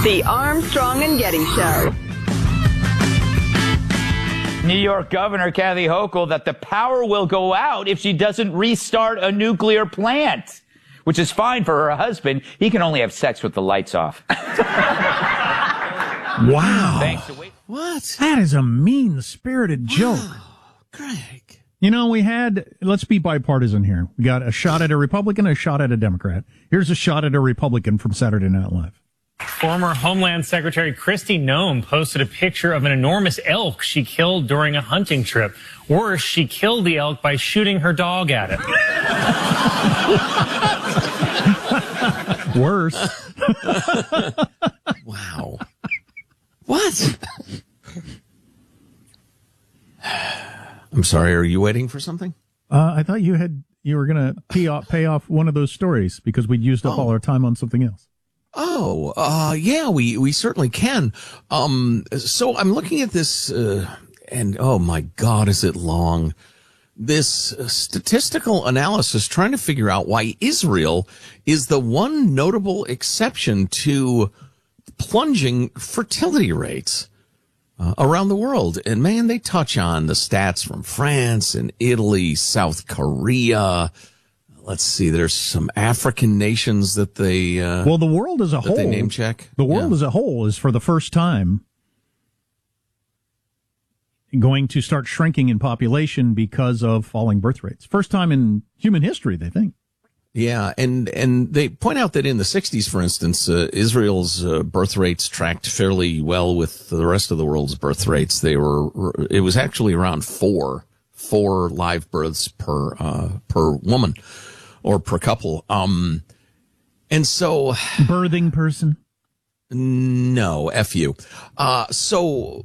The Armstrong and Getty Show. New York Governor Kathy Hochul that the power will go out if she doesn't restart a nuclear plant, which is fine for her husband. He can only have sex with the lights off. Wow. Thanks. What? That is a mean-spirited joke. Greg. You know, let's be bipartisan here. We got a shot at a Republican, a shot at a Democrat. Here's a shot at a Republican from Saturday Night Live. Former Homeland Secretary Kristi Noem posted a picture of an enormous elk she killed during a hunting trip. Worse, she killed the elk by shooting her dog at it. Worse. Wow. What? I'm sorry, are you waiting for something? I thought you were going to pay off one of those stories because we'd used up all our time on something else. Yeah, we certainly can. So I'm looking at this, and oh my God, is it long? This statistical analysis trying to figure out why Israel is the one notable exception to plunging fertility rates around the world. And man, they touch on the stats from France and Italy, South Korea. Let's see, there's some African nations that they well, the world as a whole, they name check. The world as a whole is for the first time going to start shrinking in population because of falling birth rates. First time in human history, they think. Yeah, and they point out that in the 60s, for instance, Israel's birth rates tracked fairly well with the rest of the world's birth rates. It was actually around four live births per woman or per couple. And so birthing person? No, F you. So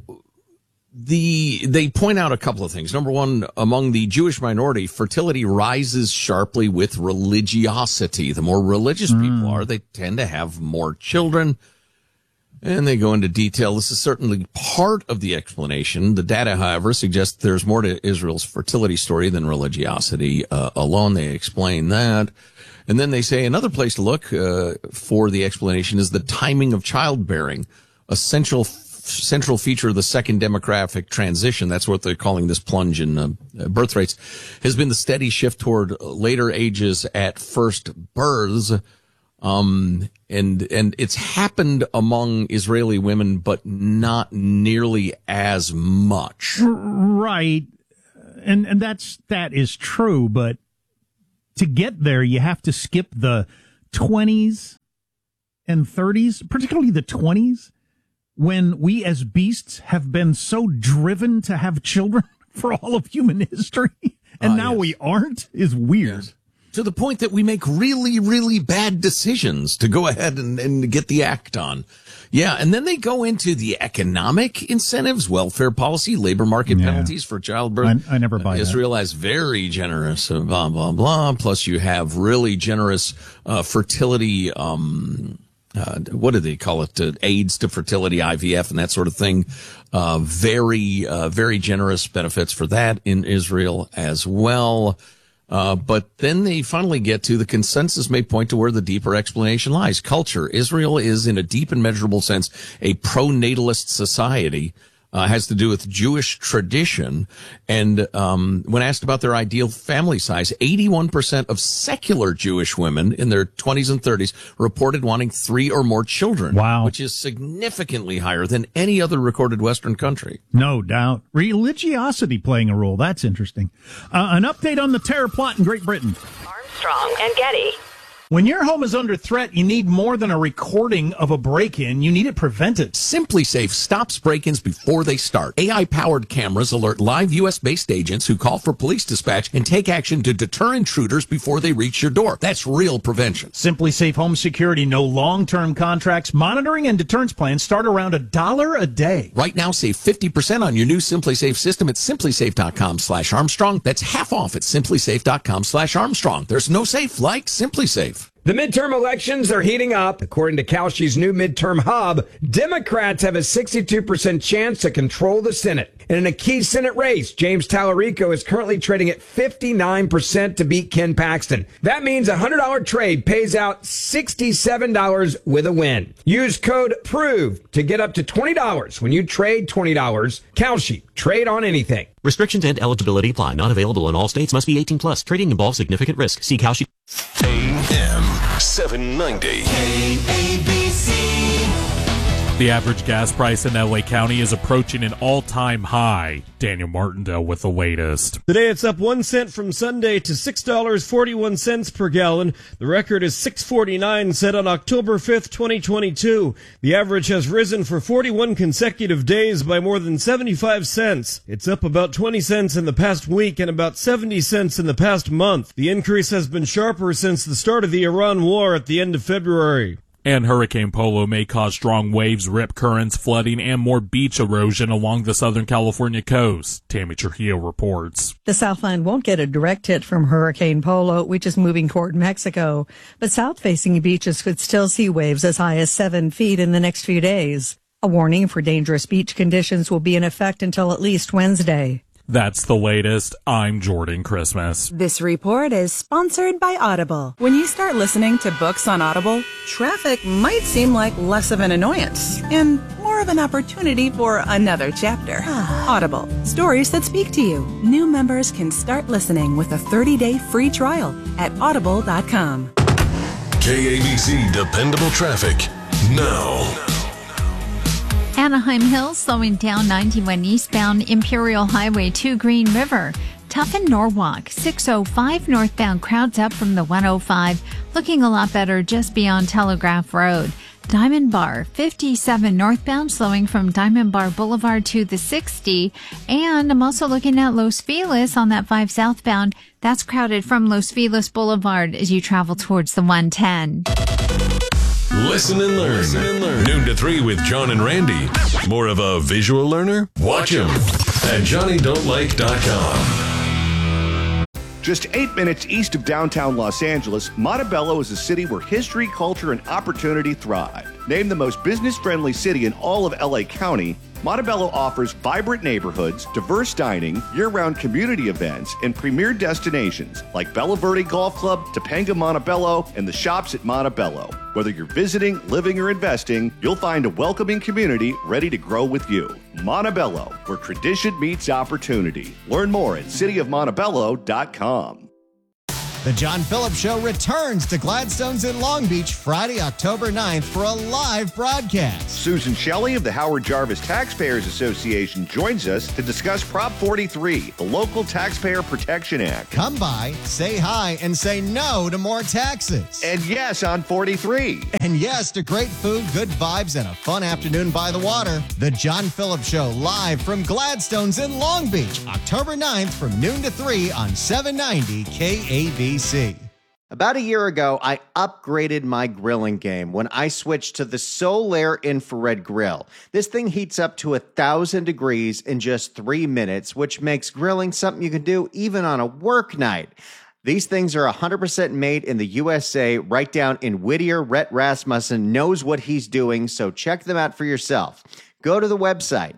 they point out a couple of things. Number one, among the Jewish minority, fertility rises sharply with religiosity. The more religious people are, they tend to have more children. And they go into detail. This is certainly part of the explanation. The data, however, suggests there's more to Israel's fertility story than religiosity alone. They explain that. And then they say another place to look for the explanation is the timing of childbearing, a central feature of the second demographic transition. That's what they're calling this plunge in birth rates, has been the steady shift toward later ages at first births. And it's happened among Israeli women, but not nearly as much. Right. And that is true, but to get there, you have to skip the 20s and 30s, particularly the 20s, when we as beasts have been so driven to have children for all of human history, and now we aren't, is weird. Yes. To the point that we make really, really bad decisions to go ahead and get the act on. Yeah, and then they go into the economic incentives, welfare policy, labor market penalties for childbirth. I never buy Israel has very generous, blah, blah, blah. Plus you have really generous fertility, what do they call it? Aids to fertility, IVF, and that sort of thing. Very generous benefits for that in Israel as well. But then they finally get to the consensus may point to where the deeper explanation lies. Culture. Israel is, in a deep and measurable sense, a pro-natalist society. Has to do with Jewish tradition. And when asked about their ideal family size, 81% of secular Jewish women in their 20s and 30s reported wanting 3 or more children. Wow. Which is significantly higher than any other recorded Western country. No doubt. Religiosity playing a role. That's interesting. An update on the terror plot in Great Britain. Armstrong and Getty. When your home is under threat, you need more than a recording of a break-in. You need it prevented. SimpliSafe stops break-ins before they start. AI-powered cameras alert live U.S.-based agents who call for police dispatch and take action to deter intruders before they reach your door. That's real prevention. SimpliSafe Home Security. No long-term contracts. Monitoring and deterrence plans start around $1 a day. Right now, save 50% on your new SimpliSafe system at simplisafe.com/Armstrong. That's half off at simplisafe.com/Armstrong. There's no safe like SimpliSafe. The midterm elections are heating up. According to Kalshi's new midterm hub, Democrats have a 62% chance to control the Senate. And in a key Senate race, James Tallarico is currently trading at 59% to beat Ken Paxton. That means a $100 trade pays out $67 with a win. Use code PROVE to get up to $20 when you trade $20. Kalshi, trade on anything. Restrictions and eligibility apply. Not available in all states. Must be 18 plus. Trading involves significant risk. See Kalshi. AM 790. KABC. The average gas price in LA County is approaching an all-time high. Daniel Martindale with the latest. Today it's up 1 cent from Sunday to $6.41 per gallon. The record is $6.49 set on October 5th, 2022. The average has risen for 41 consecutive days by more than 75 cents. It's up about 20 cents in the past week and about 70 cents in the past month. The increase has been sharper since the start of the Iran war at the end of February. And Hurricane Polo may cause strong waves, rip currents, flooding, and more beach erosion along the Southern California coast. Tammy Trujillo reports. The Southland won't get a direct hit from Hurricane Polo, which is moving toward Mexico, but south-facing beaches could still see waves as high as 7 feet in the next few days. A warning for dangerous beach conditions will be in effect until at least Wednesday. That's the latest. I'm Jordan Christmas. This report is sponsored by Audible. When you start listening to books on Audible, traffic might seem like less of an annoyance and more of an opportunity for another chapter. Audible, stories that speak to you. New members can start listening with a 30-day free trial at audible.com. KABC Dependable Traffic now. Anaheim Hills slowing down 91 eastbound Imperial Highway to Green River. Tough in Norwalk, 605 northbound crowds up from the 105, looking a lot better just beyond Telegraph Road. Diamond Bar, 57 northbound, slowing from Diamond Bar Boulevard to the 60. And I'm also looking at Los Feliz on that 5 southbound. That's crowded from Los Feliz Boulevard as you travel towards the 110. Listen and learn. Noon to 3 with John and Randy. More of a visual learner? Watch him at JohnnyDon'tLike.com. Just 8 minutes east of downtown Los Angeles, Montebello is a city where history, culture, and opportunity thrive. Named the most business-friendly city in all of LA County, Montebello offers vibrant neighborhoods, diverse dining, year-round community events, and premier destinations like Bella Verde Golf Club, Topanga Montebello, and the shops at Montebello. Whether you're visiting, living, or investing, you'll find a welcoming community ready to grow with you. Montebello, where tradition meets opportunity. Learn more at cityofmontebello.com. The John Phillips Show returns to Gladstone's in Long Beach Friday, October 9th for a live broadcast. Susan Shelley of the Howard Jarvis Taxpayers Association joins us to discuss Prop 43, the Local Taxpayer Protection Act. Come by, say hi, and say no to more taxes. And yes on 43. And yes to great food, good vibes, and a fun afternoon by the water. The John Phillips Show live from Gladstone's in Long Beach, October 9th from noon to 3 on 790 KABC. About a year ago, I upgraded my grilling game when I switched to the Solaire infrared grill. This thing heats up to 1,000 degrees in just 3 minutes, which makes grilling something you can do even on a work night. These things are 100% made in the USA, right down in Whittier. Rhett Rasmussen knows what he's doing, so check them out for yourself. Go to the website,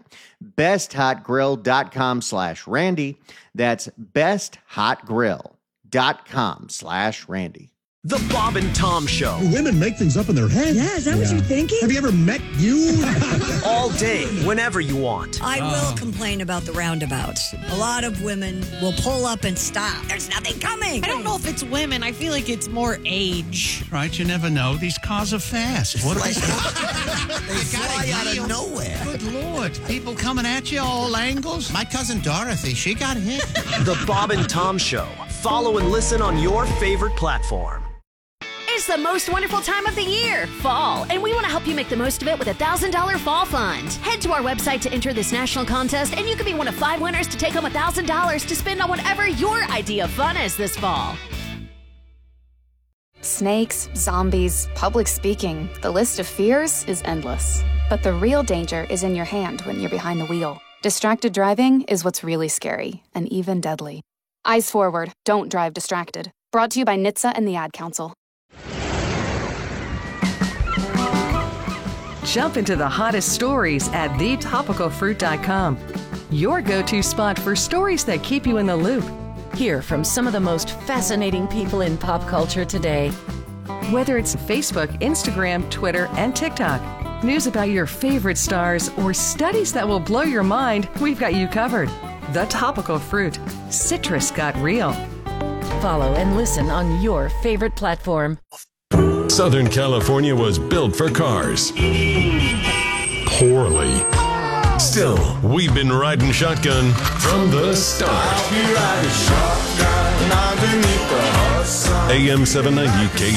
besthotgrill.com/Randy. That's besthotgrill.com/Randy. The Bob and Tom Show. Women make things up in their head. Yeah, is that what you're thinking? Have you ever met you? All day, whenever you want. I will complain about the roundabouts. A lot of women will pull up and stop. There's nothing coming. I don't know if it's women. I feel like it's more age. Right, you never know. These cars are fast. What They fly out of nowhere. Good Lord. People coming at you all angles. My cousin Dorothy, she got hit. The Bob and Tom Show. Follow and listen on your favorite platform. It's the most wonderful time of the year, fall, and we want to help you make the most of it with a $1,000 fall fund. Head to our website to enter this national contest, and you could be one of 5 winners to take home $1,000 to spend on whatever your idea of fun is this fall. Snakes, zombies, public speaking. The list of fears is endless. But the real danger is in your hand when you're behind the wheel. Distracted driving is what's really scary and even deadly. Eyes forward, don't drive distracted. Brought to you by NHTSA and the Ad Council. Jump into the hottest stories at thetopicalfruit.com. your go-to spot for stories that keep you in the loop. Hear from some of the most fascinating people in pop culture today. Whether it's Facebook, Instagram, Twitter, and TikTok, news about your favorite stars, or studies that will blow your mind, we've got you covered. The Topical Fruit. Citrus got real. Follow and listen on your favorite platform. Southern California was built for cars. Poorly. Still, we've been riding shotgun from the start. AM 790 KH.